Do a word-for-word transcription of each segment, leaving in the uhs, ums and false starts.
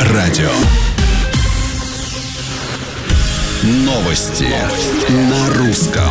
радио. Новости на русском.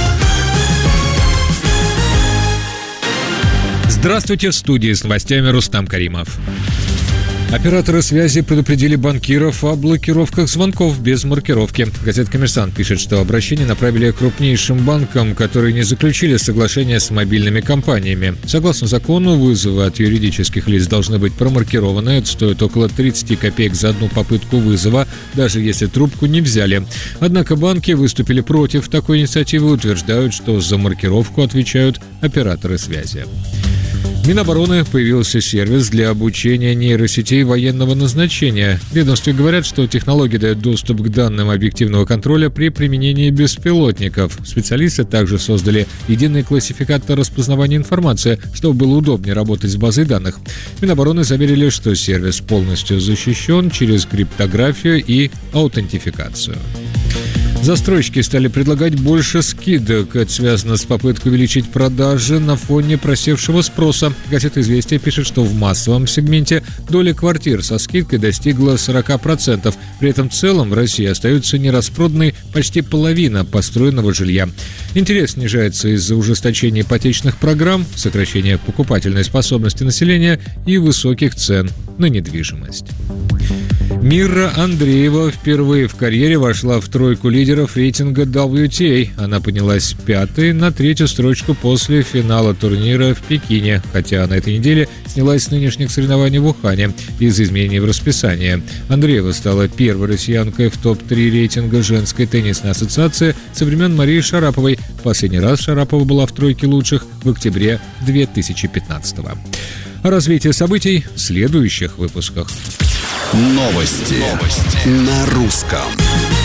Здравствуйте, в студии с новостями Рустам Каримов. Операторы связи предупредили банкиров о блокировках звонков без маркировки. Газета «Коммерсант» пишет, что обращение направили крупнейшим банкам, которые не заключили соглашение с мобильными компаниями. Согласно закону, вызовы от юридических лиц должны быть промаркированы. Это стоит около тридцать копеек за одну попытку вызова, даже если трубку не взяли. Однако банки выступили против такой инициативы и утверждают, что за маркировку отвечают операторы связи. В Минобороны появился сервис для обучения нейросетей военного назначения. В ведомстве говорят, что технология дает доступ к данным объективного контроля при применении беспилотников. Специалисты также создали единый классификатор распознавания информации, чтобы было удобнее работать с базой данных. Минобороны заверили, что сервис полностью защищен через криптографию и аутентификацию. Застройщики стали предлагать больше скидок. Это связано с попыткой увеличить продажи на фоне просевшего спроса. Газета «Известия» пишет, что в массовом сегменте доля квартир со скидкой достигла сорок процентов. При этом в целом в России остается нераспроданной почти половина построенного жилья. Интерес снижается из-за ужесточения ипотечных программ, сокращения покупательной способности населения и высоких цен на недвижимость. Мирра Андреева впервые в карьере вошла в тройку лидеров рейтинга дабл ю ти эй. Она поднялась с пятой на третью строчку после финала турнира в Пекине, хотя на этой неделе снялась с нынешних соревнований в Ухане из-за изменений в расписании. Андреева стала первой россиянкой в топ три рейтинга женской теннисной ассоциации со времен Марии Шараповой. Последний раз Шарапова была в тройке лучших в октябре две тысячи пятнадцатого. О развитии событий в следующих выпусках. Новости, Новости. на русском.